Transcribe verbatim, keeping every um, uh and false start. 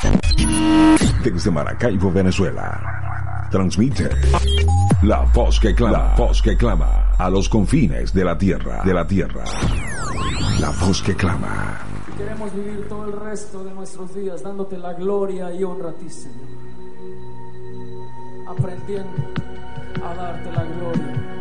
Desde Maracaibo, Venezuela, transmite la voz que clama, la voz que clama a los confines de la tierra, de la tierra. La voz que clama. Queremos vivir todo el resto de nuestros días dándote la gloria y honra a ti, Señor. Aprendiendo a darte la gloria